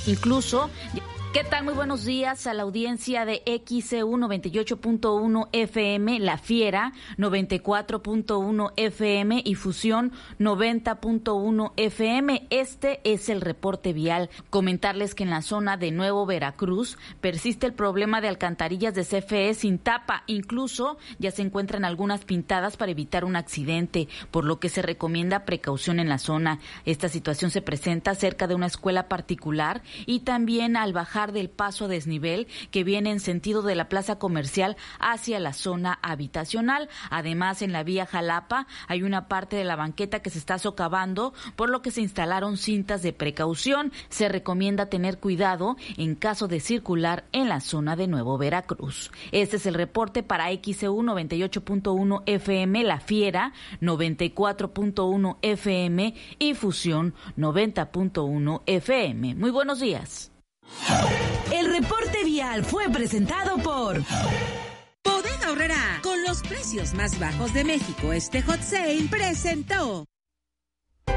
Incluso... ¿Qué tal? Muy buenos días a la audiencia de XCU 98.1 FM, La Fiera 94.1 FM y Fusión 90.1 FM. Este es el reporte vial. Comentarles que en la zona de Nuevo Veracruz persiste el problema de alcantarillas de CFE sin tapa. Incluso ya se encuentran algunas pintadas para evitar un accidente, por lo que se recomienda precaución en la zona. Esta situación se presenta cerca de una escuela particular y también al bajar del paso a desnivel que viene en sentido de la plaza comercial hacia la zona habitacional. Además, en la vía Jalapa hay una parte de la banqueta que se está socavando, por lo que se instalaron cintas de precaución. Se recomienda tener cuidado en caso de circular en la zona de Nuevo Veracruz. Este es el reporte para XCU 98.1 FM, La Fiera 94.1 FM y Fusión 90.1 FM. Muy buenos días. El reporte vial fue presentado por Bodega Aurrerá, con los precios más bajos de México. Este Hot Sale presentó.